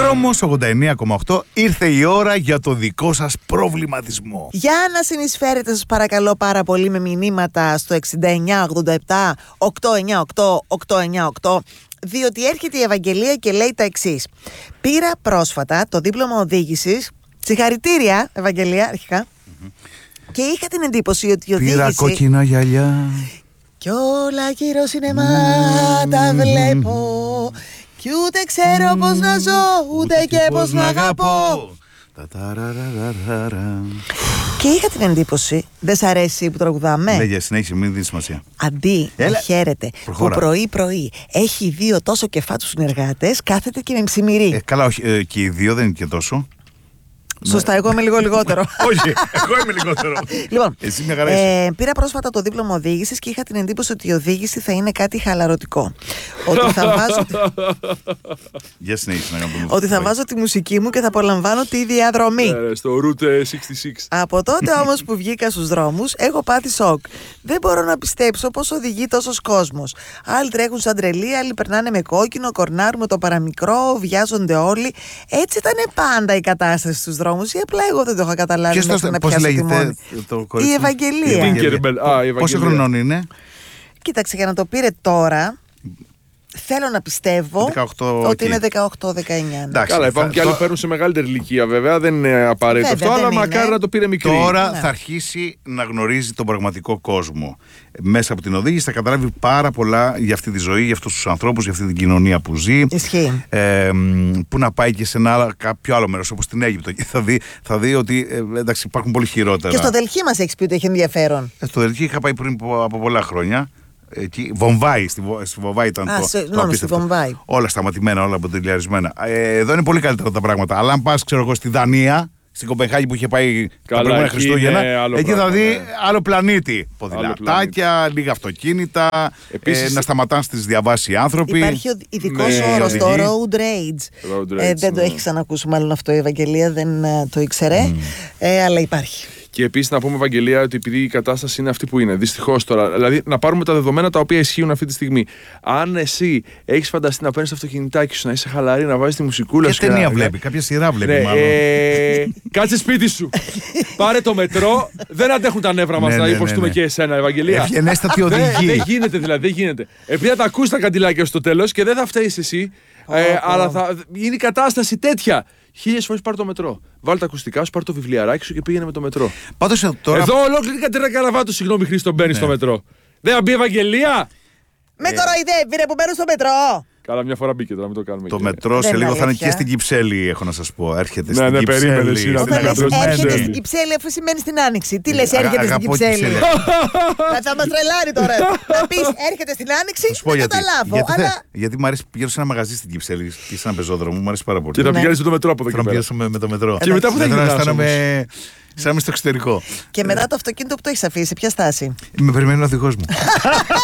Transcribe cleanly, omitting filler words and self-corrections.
Δρόμος 89,8. Ήρθε η ώρα για το δικό σας προβληματισμό. Για να συνεισφέρετε, σας παρακαλώ πάρα πολύ, με μηνύματα στο 6987 898 898, διότι έρχεται η Ευαγγελία και λέει τα εξής. Πήρα πρόσφατα το δίπλωμα οδήγησης. Συγχαρητήρια, Ευαγγελία, αρχικά. Και είχα την εντύπωση ότι η οδήγηση... Πήρα κόκκινα γυαλιά κι όλα γύρω σινεμά τα βλέπω, κι ούτε ξέρω πώς να ζω, ούτε και πώς να αγαπώ. Και είχα την εντύπωση, δεν σ' αρέσει που τραγουδάμε? Ναι, συνέχισε, μην δίνει σημασία. Αντί να χαίρετε που πρωί-πρωί έχει δύο τόσο κεφάτους συνεργάτες, κάθεται και με ψημυρί. Καλά, όχι, και οι δύο δεν είναι και τόσο. Σωστά, εγώ είμαι λίγο λιγότερο. Όχι, εγώ είμαι λιγότερο. Λοιπόν, εσύ μια χαρά είσαι. Πήρα πρόσφατα το δίπλωμα οδήγησης και είχα την εντύπωση ότι η οδήγηση θα είναι κάτι χαλαρωτικό. Ότι θα βάζω. Για συνέχιση να κάνουμε. Ότι θα βάζω τη μουσική μου και θα απολαμβάνω τη διαδρομή. Στο Route 66. Από τότε όμως που βγήκα στους δρόμους, έχω πάθει σοκ. Δεν μπορώ να πιστέψω πώς οδηγεί τόσος κόσμος. Άλλοι τρέχουν σαν τρελοί, άλλοι περνάνε με κόκκινο, κορνάρουν το παραμικρό, βιάζονται όλοι. Έτσι ήταν πάντα η κατάσταση στους δρόμους. Ή απλά εγώ δεν το είχα καταλάβει μέχρι να πιάσω τη μόνη. Η Ευαγγελία. Πόσο χρονών είναι? Κοίταξε, για να το πήρε τώρα, θέλω να πιστεύω 18, ότι είναι 18-19. Καλά, υπάρχουν και άλλοι που παίρνουν σε μεγαλύτερη ηλικία, βέβαια. Δεν είναι απαραίτητο αυτό, αλλά μακάρι να το πήρε μικρή. Τώρα θα αρχίσει να γνωρίζει τον πραγματικό κόσμο. Μέσα από την οδήγηση θα καταλάβει πάρα πολλά για αυτή τη ζωή, για αυτούς τους ανθρώπους, για αυτή την κοινωνία που ζει. Ισχύει. Που να πάει και σε κάποιο άλλο μέρος, όπως την Αίγυπτο. Και θα δει ότι εντάξει, υπάρχουν πολύ χειρότερα. Και στο Δελχή μας έχεις πει ότι έχει ενδιαφέρον. Στο Δελχή είχα πάει πριν από πολλά χρόνια. Εκεί, Βομβάη, στη Βομβάη ήταν το απίστευτο. Όλα σταματημένα, όλα αποτελειαρισμένα. Εδώ είναι πολύ καλύτερα τα πράγματα. Αλλά αν πας, ξέρω εγώ, στη Δανία, στην Κοπενχάγη που είχε πάει τα προηγούμενα Χριστούγεννα, εκεί θα δει άλλο πλανήτη. Ποδηλατάκια, λίγα αυτοκίνητα, να σταματάνε στις διαβάσεις οι άνθρωποι. Υπάρχει ειδικός όρος, το road rage. Δεν το έχει ξανακούσει μάλλον αυτό η Ευαγγελία, δεν το ήξερε, αλλά υπάρχει. Και επίσης να πούμε, Ευαγγελία, ότι επειδή η κατάσταση είναι αυτή που είναι, δυστυχώς τώρα, δηλαδή να πάρουμε τα δεδομένα τα οποία ισχύουν αυτή τη στιγμή. Αν εσύ έχεις φανταστεί να παίρνεις το αυτοκινητάκι σου, να είσαι χαλαρή, να βάζεις τη μουσικούλα σου. Ποια ταινία βλέπει, κάποια σειρά βλέπει, μάλλον. Κάτσε σπίτι σου. Πάρε το μετρό. Δεν αντέχουν τα νεύρα μας να υποστούμε και εσένα, Ευαγγελία. Ευγενέστατη οδηγή. Δεν γίνεται δηλαδή, δεν γίνεται. Επειδή θα τα ακούσει τα καντιλάκια στο τέλος και δεν θα φταίεις εσύ, αλλά είναι η κατάσταση τέτοια. 1000 φορές πάρ' το μετρό. Βάλε τα ακουστικά σου, πάρ' το βιβλιαράκι σου και πήγαινε με το μετρό. Πάντως τώρα. Εδώ ολόκληρη Κατερίνα Καραβάτου, συγγνώμη Χρήστο, μπαίνει στο μετρό. Δεν θα μπει Ευαγγελία! Με κοροϊδεύει, ρε, που μπαίνουν στο μετρό! Καλά, μια φορά μπήκε τώρα, μην το κάνουμε. Το μετρό σε λίγο θα είναι και στην Κυψέλη, έχω να σας πω. Έρχεται στην Κυψέλη. Κυψέλη. Όταν λες έρχεται στην Κυψέλη, αφού σημαίνει στην Άνοιξη. Τι λες, έρχεται στην Κυψέλη? Θα μας τρελάρει τώρα. Να πεις έρχεται στην Άνοιξη, δεν καταλάβω. Γιατί μου αρέσει, πηγαίνω σε ένα μαγαζί στην Κυψέλη και σε ένα πεζόδρομο, μου αρέσει πάρα πολύ. Και να πηγαίνεις με το μετρό από εδώ και πέρα. Με το μετρό. Και μετά που θα αισθάνομαι σαν στο εξωτερικό. Και μετά το αυτοκίνητο που το έχεις αφήσει, σε ποια στάση? Με περιμένει ο οδηγός μου.